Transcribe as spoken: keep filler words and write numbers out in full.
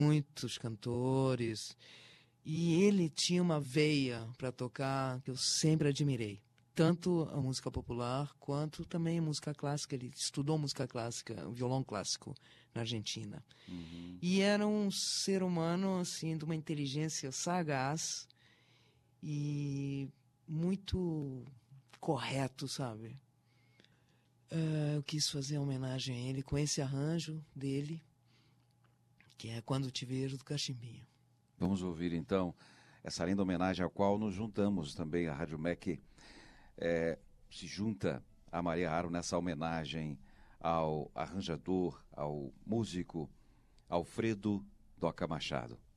muitos cantores, e ele tinha uma veia para tocar que eu sempre admirei. Tanto a música popular, quanto também a música clássica. Ele estudou música clássica, violão clássico, na Argentina. Uhum. E era um ser humano, assim, de uma inteligência sagaz e muito correto, sabe? Uh, eu quis fazer uma homenagem a ele com esse arranjo dele, que é Quando Te Vejo, do Cachimbinho. Vamos ouvir, então, essa linda homenagem a qual nos juntamos também. A Rádio M E C é, se junta a Maria Haro nessa homenagem ao arranjador, ao músico Alfredo Doca Machado.